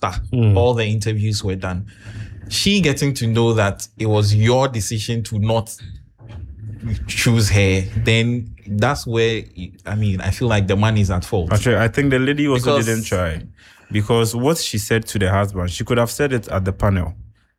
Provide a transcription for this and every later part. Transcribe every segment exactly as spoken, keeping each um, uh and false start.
after mm. all the interviews were done, she getting to know that it was your decision to not choose her, then that's where, I mean, I feel like the man is at fault. Actually, I think the lady also because, didn't try. Because what she said to the husband, she could have said it at the panel.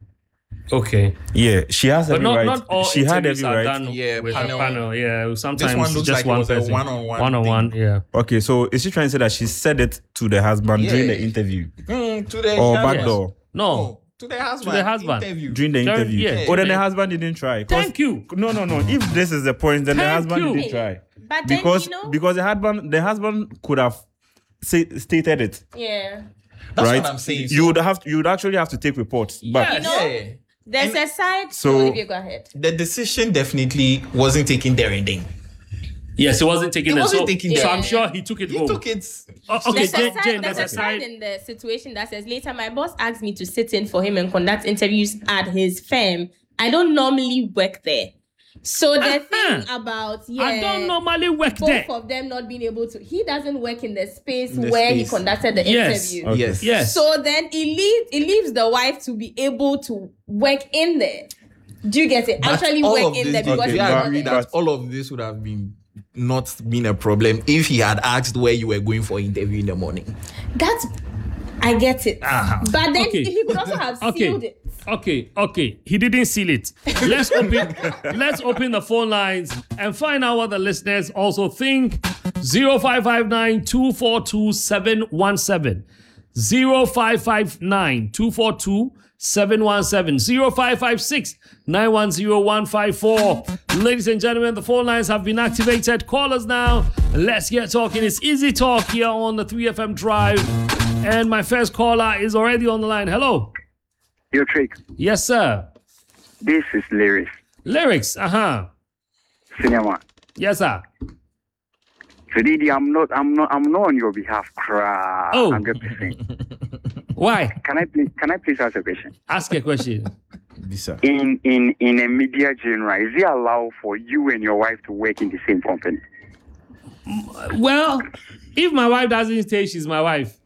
Okay. Yeah, she has but every not, right. Not all she had every are right. done yeah, with panel. a panel. Yeah, sometimes this one looks just like one it was person. a one-on-one. One-on-one. thing. Yeah. Okay, so is she trying to say that she said it to the husband yeah. during the interview, mm, to the or husband. back door? No. no. To the husband. To the husband. Interview. During the During, interview. yeah. Oh, then the husband didn't try. Thank you. No, no, no. If this is the point, then Thank the husband you. didn't try. But then, Because you know, because the husband the husband could have say, stated it. yeah. That's right? what I'm saying. You would have you would actually have to take reports. But Yes. You know, yeah. there's And a side. so- Olivia, go ahead. The decision definitely wasn't taken there and then. Yes, it wasn't taking It it. wasn't So, taking so that. I'm sure he took it He home. took it. Oh, okay, There's, Jane, a side, Jane, there's there's a side in the situation that says later my boss asked me to sit in for him and conduct interviews at his firm. I don't normally work there. So the Uh-huh. thing about yeah, I don't normally work both there. of them not being able to, he doesn't work in the space In the where space. he conducted the Yes. interview. Okay. Yes. Yes. So then it leaves it leaves the wife to be able to work in there. Do you get it? But Actually all work of in this, there because okay, he's I not agree there. that all of this would have been not been a problem if he had asked where you were going for interview in the morning. That's I get it. Ah. But then Okay. he could also have Okay. sealed it. Okay, okay. He didn't seal it. Let's open let's open the phone lines and find out what the listeners also think. zero five five nine, two four two, seven one seven. zero five five nine, two four two, seven one seven. zero five five six, nine one zero, one five four. Ladies and gentlemen, the phone lines have been activated. Call us now. Let's get talking. It's Easy Talk here on the three F M Drive. And my first caller is already on the line. Hello. Your trick. Yes, sir. This is lyrics. Lyrics, uh-huh. Cinema. Yes, sir. So Didi, I'm not I'm not I'm not on your behalf, cry. Oh. Hundred percent. Why? Can I please can I please ask a question? Ask a question. Bisa. In in in a media genre, is it allowed for you and your wife to work in the same company? Well, if my wife doesn't stay, she's my wife.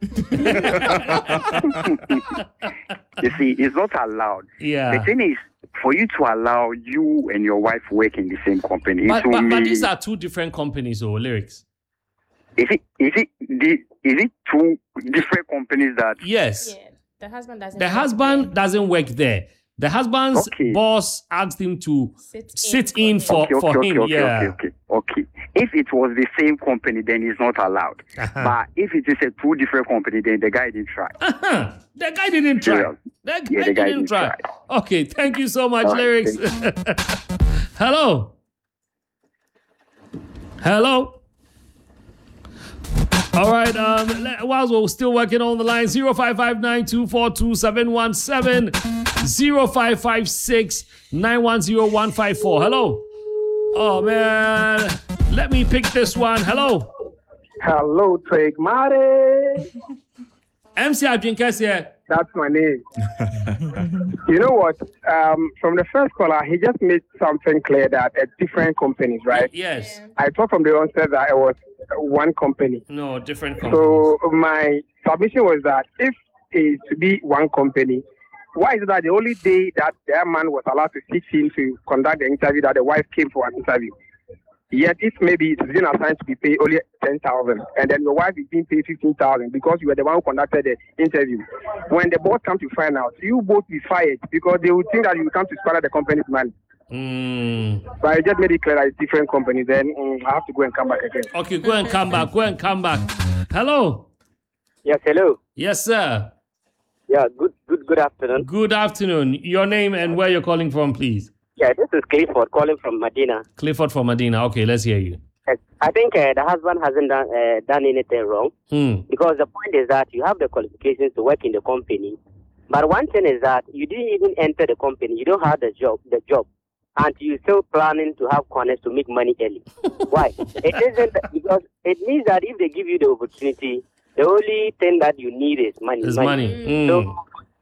You see, it's not allowed. Yeah. The thing is, for you to allow you and your wife work in the same company, But, it will but, but mean- these are two different companies, or lyrics. is it is it the is it two different companies that Yes. Yeah. The husband doesn't The work husband there. doesn't work there. The husband's Okay. boss asked him to Sit in sit for in him. for, okay, for okay, him. okay, yeah. okay, okay, okay. If it was the same company, then it's not allowed. Uh-huh. But if it is a two different company, then the guy didn't try. Uh-huh. The guy didn't try. Yeah. The guy, Yeah, the guy didn't didn't try. try. Okay, thank you so much, All right, lyrics. Hello. Hello. All right. Um, le- whilst we're still working on the line, zero five five nine, two four two, seven one seven, zero five five six, nine one zero, one five four. Hello. Oh man. Let me pick this one. Hello. Hello, Twig Mare. M C Adwinkes here. That's my name. You know what? Um, from the first caller, he just made something clear that at different companies, right? Yes. I thought from the onset that it was one company. No, different companies. So my submission was that if it's to be one company, why is it that the only day that their man was allowed to sit in to conduct the interview that the wife came for an interview? Yet if maybe it's been assigned to be paid only ten thousand and then your wife is being paid fifteen thousand because you were the one who conducted the interview. When the boss comes to find out, you both be fired because they would think that you come to squander the company's money. Mm. But I just made it clear that it's different companies. Then mm, I have to go and come back again. Okay, go and come back. Go and come back. Hello. Yes, hello. Yes, sir. Yeah, good good good afternoon. Good afternoon. Your name and where you're calling from, please. Yeah, this is Clifford calling from Medina. Clifford from Medina. Okay, let's hear you. Yes, I think uh, the husband hasn't done uh, done anything wrong Hmm. because the point is that you have the qualifications to work in the company, but one thing is that you didn't even enter the company. You don't have the job, the job, and you're still planning to have corners to make money early. Why? It isn't because it means that if they give you the opportunity, the only thing that you need is money. It's money. So Hmm.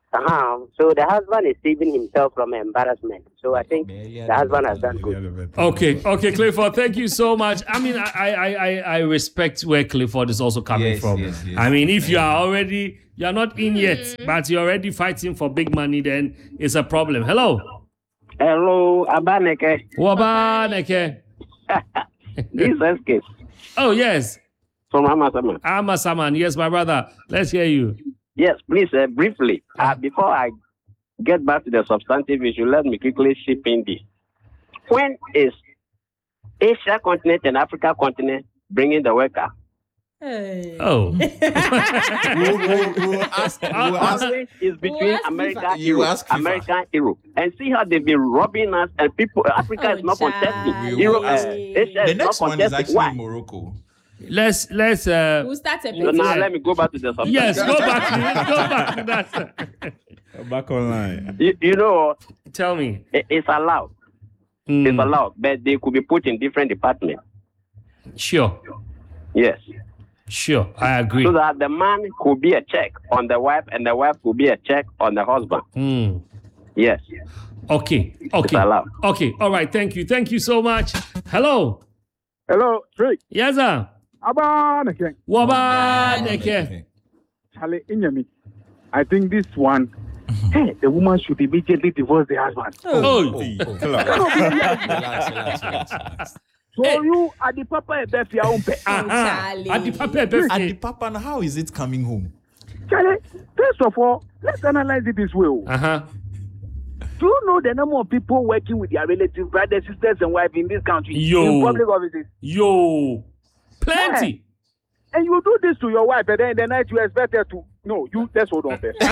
Uh-huh. So the husband is saving himself from embarrassment. So I think the husband has done good. Okay, okay, Clifford, thank you so much. I mean, I I I, I respect where Clifford is also coming Yes, from. yes, yes. I mean, if you are already, you're not in yet, but you're already fighting for big money, then it's a problem. Hello. Hello, Abaneke. Wabaneke. This is S K Oh, yes. from Amasaman. Ama Saman. Yes, my brother. Let's hear you. Yes, please, uh, briefly, uh, before I get back to the substantive issue, let me quickly chip in this. When is Asia continent and Africa continent bringing the worker? Oh. We'll, we'll, we'll ask. We'll ask. Always is between We'll ask America, FIFA. You Europe, ask FIFA. America, and Europe, and see how they've been robbing us, and people. Africa Oh, is not contesting. Charlie. Europe, uh, ask. Asia The is next not one is contesting. actually Why? Morocco. Let's, let's, uh, We'll start a So petition. now let me go back to the substantive. yes, go back to it. Go back to that. Back online. You, you know, Tell me. it- it's allowed. Mm, It's allowed, but they could be put in different departments. Sure, Yes. sure. I agree. So that the man could be a check on the wife and the wife could be a check on the husband. Mm. Yes. Okay, It's okay. allowed. Okay, all right. Thank you. Thank you so much. Hello. Hello, Drake. Yes, sir. Abaneke. Wabaneke. Charlie Inyami. I think this one, hey, the woman should immediately divorce the husband. Oh. Relax, relax, relax, relax. So you are the papa and Befi Aumpe. Uh-huh. Charlie. At the papa And the birthday. papa, now how is it coming home? Charlie, first of all, let's analyze it this way. oh. Uh-huh. Do you know the number of people working with their relatives, brothers, sisters, and wives in this country? Yo. In public offices. Yo. Plenty. And you do this to your wife, and then in the night you expect her to. No, you, let's hold on first.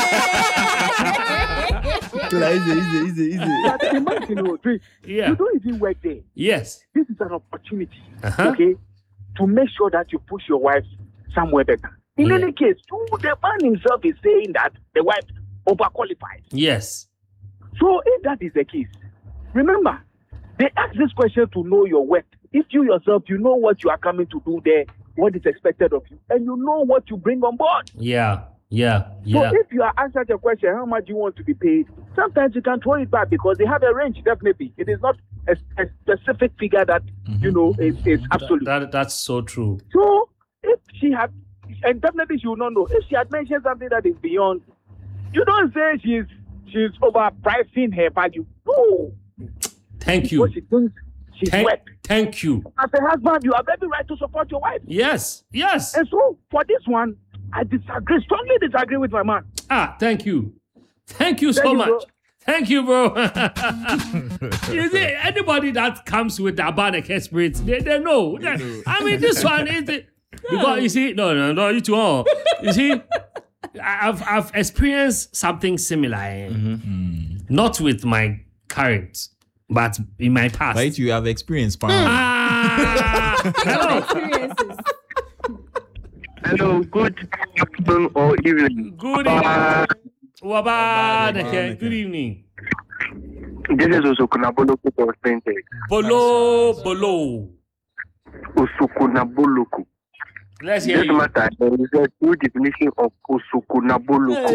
Easy, easy, easy, easy. But imagine, oh, Drake, Yeah. you don't even work there. Yes. This is an opportunity, Uh-huh. okay, to make sure that you push your wife somewhere better. In Yeah. any case, you, the man himself is saying that the wife overqualified. Yes. So if that is the case, remember, they ask this question to know your worth. If you yourself, you know what you are coming to do there, what is expected of you, and you know what you bring on board. Yeah. Yeah. Yeah. So if you are asked such a question, how much do you want to be paid? Sometimes you can throw it back because they have a range, definitely. It is not a, a specific figure that, you know, is, is absolute. That, that's so true. So if she had, and definitely she will not know, if she had mentioned something that is beyond, you don't say she's she's overpricing her value. No. Thank you. What she thinks she's Thank, worth. thank you. As a husband, you have every right to support your wife. Yes. Yes. And so for this one, I disagree, strongly disagree with my man. Ah, thank you. Thank you so Thank you, much. bro. Thank you, bro. You see, anybody that comes with the Abaneke spirit, they, they know. I mean, this one is the, because you see, no, no, no, you too. Oh. You see, I've I've experienced something similar. eh. Not with my current, but in my past. Right? You have experience, Pam. Ah, hello. Experiences. Hello, good afternoon or evening. Good evening. Wabaneke. Good evening. This is Usukunaboloku for Spente. Bolo, bolo. Usukunaboloku. Let's hear This you. matter is a true definition of Usukunaboloku.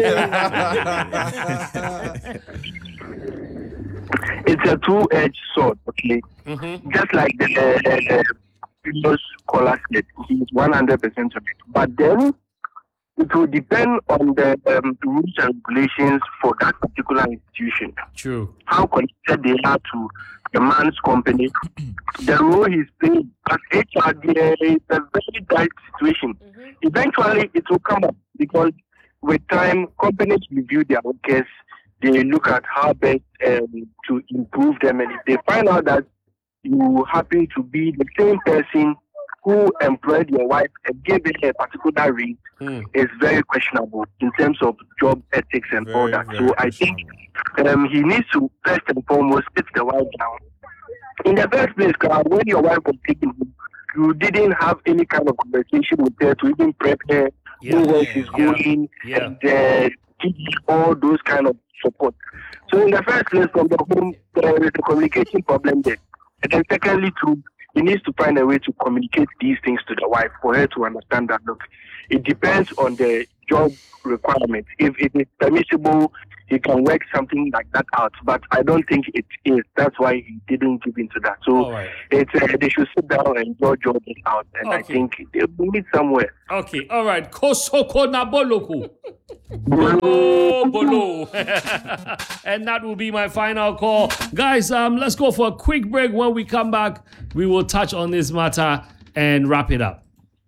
It's a two-edged sword, okay? Mm-hmm. Just like the, the, the previous caller said, he's one hundred percent of it. But then it will depend on the um, rules and regulations for that particular institution. True. How connected they are to the man's company, the role he's playing. As H R, there is a very tight situation. Mm-hmm. Eventually, it will come up because with time, companies review their workers. They look at how best um, to improve them, and if they find out that you happen to be the same person who employed your wife and gave her a particular rate, Hmm. is very questionable in terms of job ethics and all Very, that. very So I think um, he needs to first and foremost sit the wife down. In the first place, Carl, when your wife was taken home, you didn't have any kind of conversation with her to even prep her, Yeah, know where she's yeah, going, yeah. and uh, give you all those kind of support. So in the first place, from the home, there is a communication problem there. And then secondly, too, he needs to find a way to communicate these things to the wife for her to understand that, look, it depends on the job requirements. If it is permissible, he can work something like that out. But I don't think it is. That's why he didn't give into that. So right. it's uh, they should sit down and draw Jordan out. And Okay. I think they'll meet somewhere. Okay, all right. Kosoko na boloko. Bolo, bolo. And that will be my final call. Guys, um, let's go for a quick break. When we come back, we will touch on this matter and wrap it up.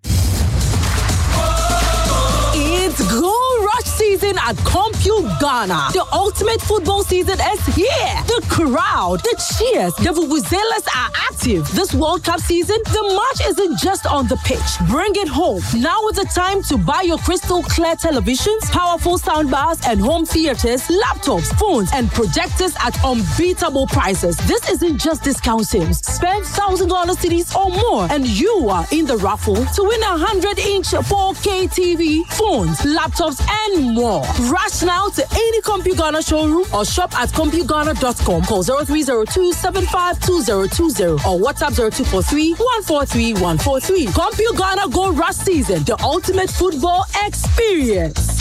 It's Gold Rush season at Compute Ghana. The ultimate football season is here. The crowd, the cheers, the vuvuzelas are active. This World Cup season, the match isn't just on the pitch. Bring it home. Now is the time to buy your crystal clear televisions, powerful soundbars, and home theaters, laptops, phones, and projectors at unbeatable prices. This isn't just discount sims. Spend one thousand dollars cities or more, and you are in the raffle to win a one hundred inch four K T V, phones, laptops, and more. Rush now to any Compute Ghana showroom or shop at compute ghana dot com. Call zero three zero two, seven five two zero two zero or WhatsApp zero two four three, one four three one four three. Compute Ghana Gold Rush season, the ultimate football experience.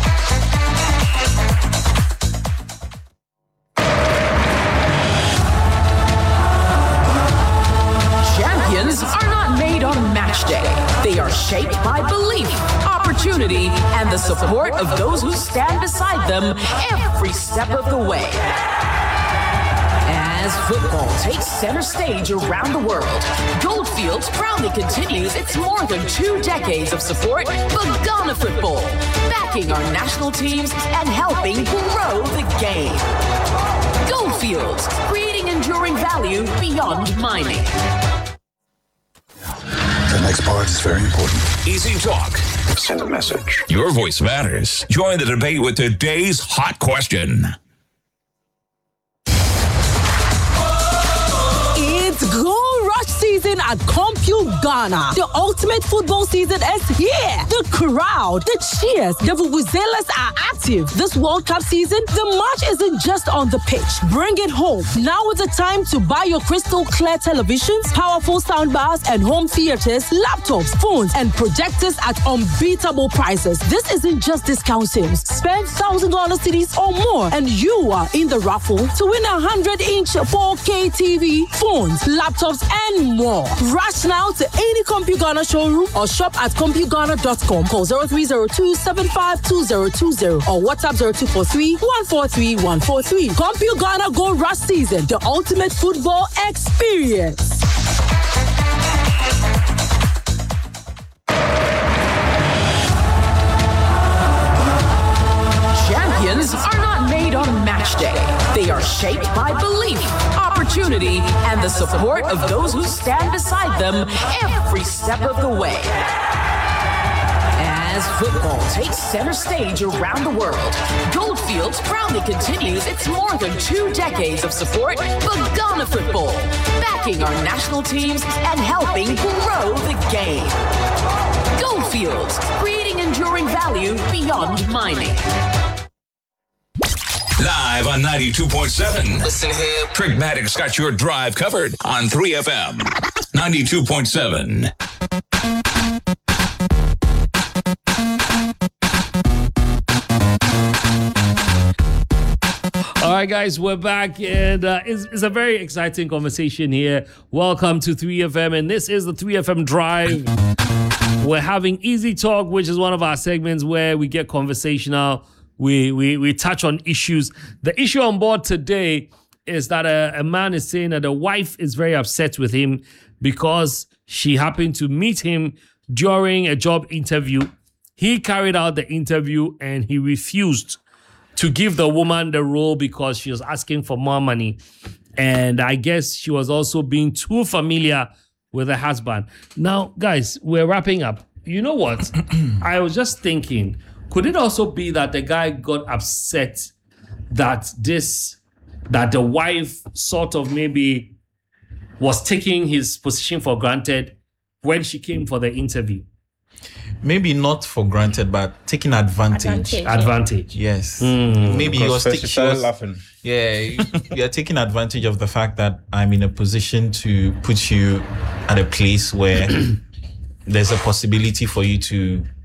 Champions are not made on match day. They are shaped by belief, opportunity, and the support of those who stand beside them every step of the way. As football takes center stage around the world, Goldfields proudly continues its more than two decades of support for Ghana football, backing our national teams and helping grow the game. Goldfields, creating enduring value beyond mining. The next part is very important. Easy Talk. Send a message. Your voice matters. Join the debate with today's hot question. It's Gold Rush season at Compute Ghana. The ultimate football season is here. The crowd, the cheers, the vuvuzelas are active. This World Cup season, the match isn't just on the pitch. Bring it home. Now is the time to buy your crystal clear televisions, powerful soundbars, and home theaters, laptops, phones, and projectors at unbeatable prices. This isn't just discount sims. Spend one thousand dollars cities or more, and you are in the raffle to win a one hundred inch four K T V, phones, laptops, and more. Rush now to any Compute Ghana showroom or shop at compute ghana dot com. Call zero three zero two, seven five two zero two zero or WhatsApp zero two four three, one four three one four three. Compute Ghana Gold Rush season, the ultimate football experience. Champions are not made on match day. They are shaped by belief, opportunity, and the support of those who stand beside them every step of the way. As football takes center stage around the world, Goldfields proudly continues its more than two decades of support for Ghana football, backing our national teams and helping grow the game. Goldfields, creating enduring value beyond mining. Live on ninety-two point seven. Listen here. Pragmatic's got your drive covered on three F M. ninety-two point seven. All right, guys, we're back, and uh, it's, it's a very exciting conversation here. Welcome to three F M, and this is the three F M Drive. We're having Easy Talk, which is one of our segments where we get conversational. We we we touch on issues. The issue on board today is that a, a man is saying that the wife is very upset with him because she happened to meet him during a job interview. He carried out the interview and he refused to give the woman the role because she was asking for more money. And I guess she was also being too familiar with her husband. Now, guys, we're wrapping up. You know what? I was just thinking, could it also be that the guy got upset that this, that the wife sort of maybe was taking his position for granted when she came for the interview? Maybe not for granted, but taking advantage. Advantage. Advantage. Yes. Mm. Maybe he was, Because ta- she she was laughing. Yeah, you're taking advantage of the fact that I'm in a position to put you at a place where there's a possibility for you to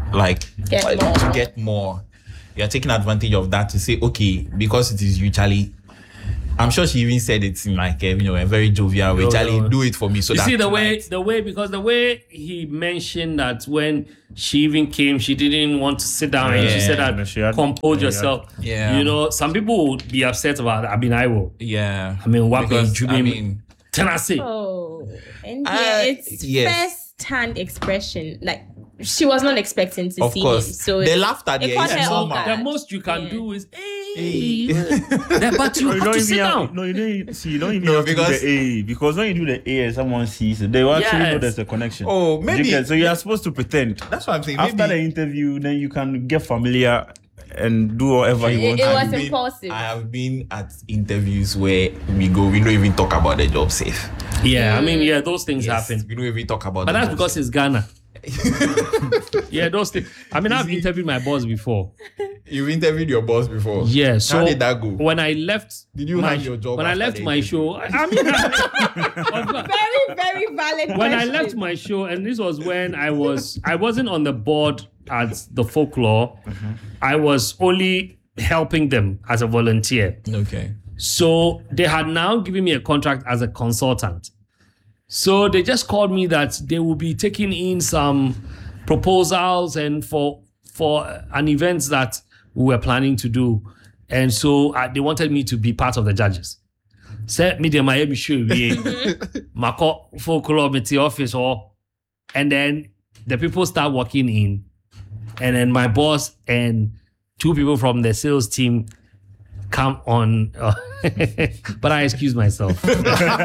like Get uh, more. to get more. You're taking advantage of that to say, okay, because it is you, Charlie. I'm sure she even said it in like a, you know, a very jovial way. No, Charlie, no. do it for me. So you that see the way, tonight- the way, because the way he mentioned that when she even came, she didn't want to sit down, and she Yeah. said No, that she had- compose yeah, yourself. yeah. You know, some people would be upset about that. I mean, I will. yeah. I mean, what Because, can I you mean, Tennessee? Oh, and Uh, yeah, it's yes. first-hand expression. Like she was not expecting to Of see course. him, so They it- laughed at it the caught end. her off Normal. The guard. most you can Yeah. do is, hey, Hey. Yeah, but you No, have don't to even sit have- down. No, you don't. even- See, you don't even No, have because- to do the A because when you do the A and someone sees it, they will actually know Yes. there's a connection. Oh, You maybe- get- so you are supposed to pretend. That's what I'm saying. After Maybe- the interview, then you can get familiar and do whatever you It- want. it to was do. been- impulsive. I have been at interviews where we go, we don't even talk about the job safe. Yeah, I mean, yeah, those things Yes, happen. we don't even talk about But the that's job because safe. it's Ghana. Yeah, those things. I mean, I've interviewed my boss before. You've interviewed your boss before. Yeah, so How did that go? when I left, Did you my, have your job when I after left the my interview? show? I, I mean, I- very, very valid. when I question. left my show, and this was when I was, I wasn't on the board at the Folklore. I was only helping them as a volunteer. Okay. So they had now given me a contract as a consultant. So they just called me that they will be taking in some proposals and for for an event that we were planning to do. And so uh, they wanted me to be part of the judges. Said me the Miami show we Mako Folklore Committee office or and then the people start walking in. And then my boss and two people from the sales team come on, uh, but I excuse myself. So,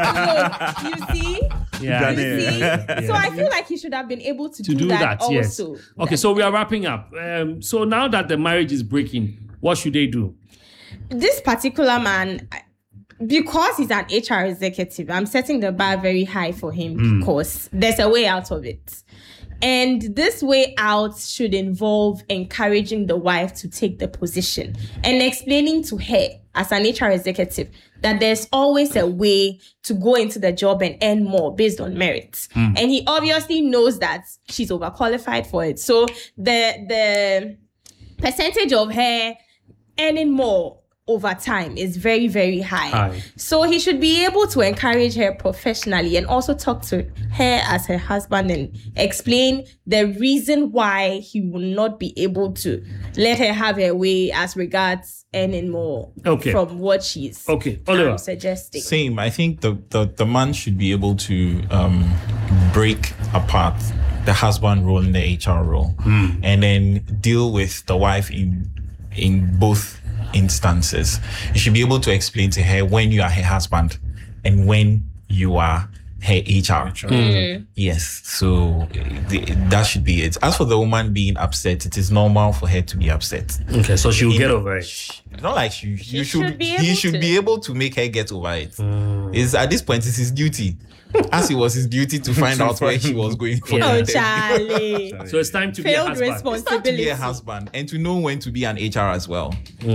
you see, Yeah, you see. Yeah. So I feel like he should have been able to, to do that, yes. also. Okay, so we are wrapping up. Um, so now that the marriage is breaking, what should they do? This particular man, because he's an H R executive, I'm setting the bar very high for him Mm. because there's a way out of it. And this way out should involve encouraging the wife to take the position and explaining to her as an H R executive that there's always a way to go into the job and earn more based on merit. Mm. And he obviously knows that she's overqualified for it. So the the percentage of her earning more over time is very, very high. High. So he should be able to encourage her professionally and also talk to her as her husband and explain the reason why he will not be able to let her have her way as regards earning more Okay. from what she's Okay, um, suggesting. Same. I think the, the, the man should be able to um, break apart the husband role and the H R role, and then deal with the wife in in both instances. You should be able to explain to her when you are her husband and when you are her H R. Mm. Yes. So the, that should be it. As for the woman being upset, it is normal for her to be upset. Okay, so she will In- get over it. It's not like she, you should, should be he able should to. be able to make her get over it. Is at this point it's his duty. As it was his duty to find out where she was going for Oh, the Charlie. So it's time to be a Failed husband. It's time to be responsibility. a husband and to know when to be an H R as well.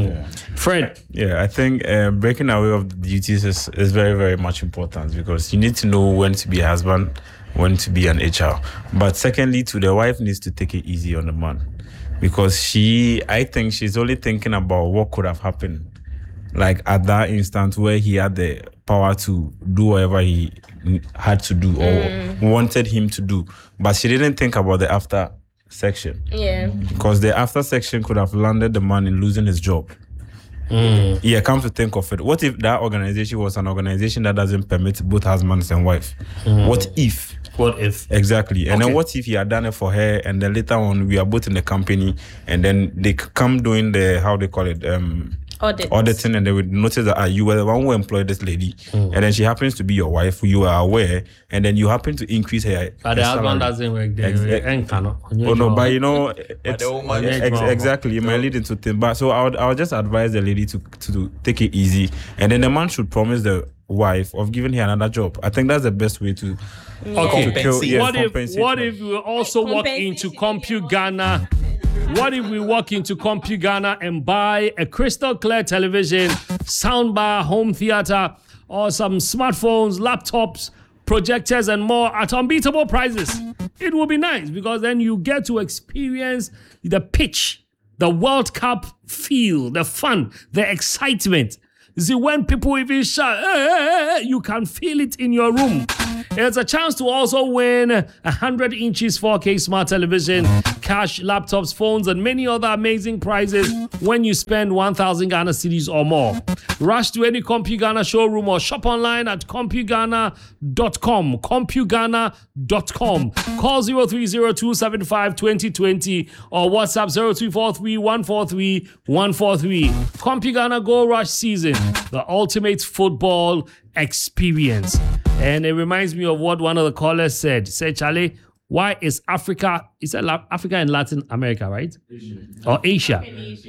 Fred. Yeah, I think uh, breaking away of the duties is, is very, very much important because you need to know when to be a husband, when to be an H R. But secondly, to the wife needs to take it easy on the man because she, I think she's only thinking about what could have happened. Like at that instant where he had the power to do whatever he had to do or Mm. wanted him to do. But she didn't think about the after section. Yeah. Because the after section could have landed the man in losing his job. Yeah, come to think of it. What if that organization was an organization that doesn't permit both husbands and wife? Mm. What if? What if? Exactly. And Okay. then what if he had done it for her and then later on we are both in the company and then they c- come doing the, how they call it, um, Audit. auditing and they would notice that ah, you were the one who employed this lady and then she happens to be your wife, you are aware, and then you happen to increase her, But the her husband salary. doesn't work there. Ex- Ain't cannot. Oh no, but you know, it's, the woman- ex- exactly, it might lead into things. But so I would, I would just advise the lady to, to to take it easy, and then the man should promise the wife of giving her another job. I think that's the best way to. Okay. to kill- yes, what if compensate what her. if we also walk into Compute Ghana? What if we walk into Compute Ghana and buy a crystal clear television, soundbar, home theater, or some smartphones, laptops, projectors, and more at unbeatable prices. It will be nice because then you get to experience the pitch, the World Cup feel, the fun, the excitement. See, when people even shout, hey, hey, hey, you can feel it in your room. It's a chance to also win a one hundred inches four K smart television, cash, laptops, phones, and many other amazing prizes when you spend one thousand Ghana cedis or more. Rush to any CompuGhana showroom or shop online at compugana dot com. compugana dot com. Call zero three zero two seven five two zero two zero or WhatsApp zero two four three one four three one four three. CompuGhana Gold Rush season, the ultimate football experience. And it reminds me of what one of the callers said. Say, Charlie, why is Africa, is it La- Africa and Latin America, right? Asia. Or Asia.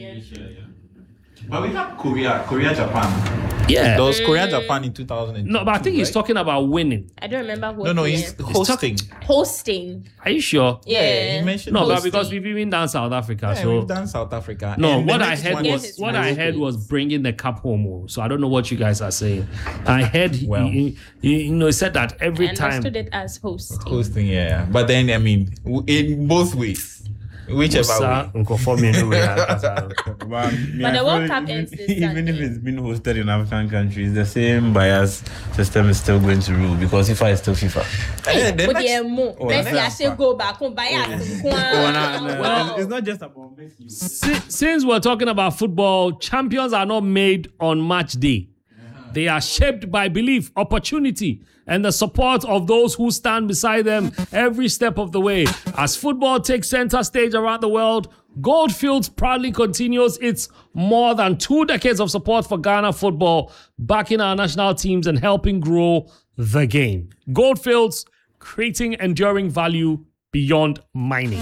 But we have Korea, Korea, Japan. Yeah. There was Korea, Japan in two thousand two. No, but I think he's right? talking about winning. I don't remember what. No, no, year. he's hosting. hosting. Are you sure? Yeah. He mentioned No, but hosting. because we've even done South Africa. Yeah, so we've done South Africa. No, And the what I next heard one was is what I heard was bringing the cup home. So I don't know what you guys are saying. I heard he, Well. he, he, you know he said that every I time. understood it as hosting. hosting, yeah. But then, I mean, w- in both ways, whichever Sa- way. nko for me anyway, I- But, me, But I the World feel Cup even, ends this even if Sunday. it's been hosted in African countries, the same bias system is still going to rule because FIFA is still FIFA. Eh, the But next- yeah, mo. Oh, Let's the see, I next should go back home. Buy us. Oh, nah, nah, Well- it's not just about Messi. Si- Since we're talking about football, champions are not made on match day. They are shaped by belief, opportunity, and the support of those who stand beside them every step of the way. As football takes center stage around the world, Goldfields proudly continues its more than two decades of support for Ghana football, backing our national teams and helping grow the game. Goldfields, creating enduring value beyond mining.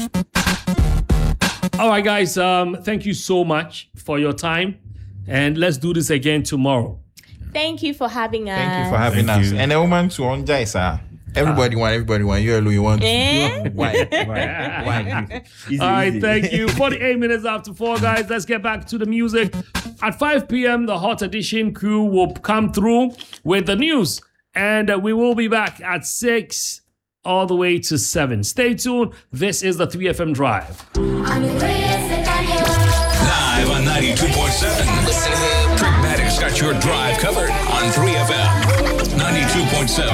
All right, guys, um, thank you so much for your time, and let's do this again tomorrow. Thank you for having us. Thank you for having Thank us. you. And a woman to on Jaisa. Everybody want, everybody want. You alone, you want. Eh? Why? Why? Why? Easy, All right, easy. thank you. forty-eight minutes after four, guys. Let's get back to the music. At five p.m., the Hot Edition crew will come through with the news, and uh, we will be back at six all the way to seven. Stay tuned. This is the three F M Drive. Live on ninety-two point seven. Pragmatic's got your drive covered on three F M. ninety-two point seven.